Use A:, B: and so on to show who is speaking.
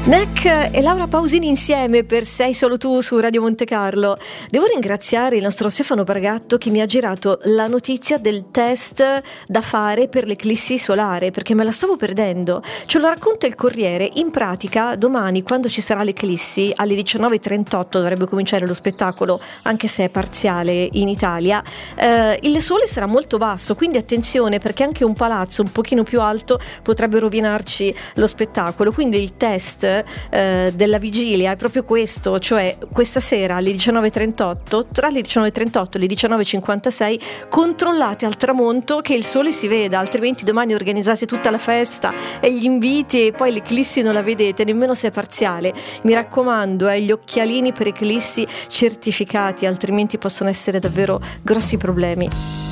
A: Neck e Laura Pausini insieme per Sei solo tu su Radio Monte Carlo. Devo ringraziare il nostro Stefano Bargatto che mi ha girato la notizia del test da fare per l'eclissi solare, perché me la stavo perdendo. Ce lo racconta il Corriere. In pratica domani, quando ci sarà l'eclissi, alle 19:38 dovrebbe cominciare lo spettacolo, anche se è parziale in Italia. Il sole sarà molto basso, quindi attenzione, perché anche un palazzo un pochino più alto potrebbe rovinarci lo spettacolo. Quindi il test della vigilia è proprio questo, cioè questa sera alle 19:38, tra le 19:38 e le 19:56 controllate al tramonto che il sole si veda, altrimenti domani organizzate tutta la festa e gli inviti e poi l'eclissi non la vedete nemmeno se è parziale. Mi raccomando, gli occhialini per eclissi certificati, altrimenti possono essere davvero grossi problemi.